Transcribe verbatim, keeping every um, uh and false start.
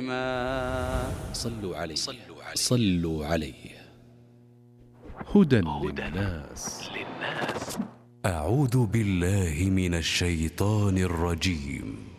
بهما. صلوا عليه صلوا عليه. هدى للناس. أعوذ بالله من الشيطان الرجيم.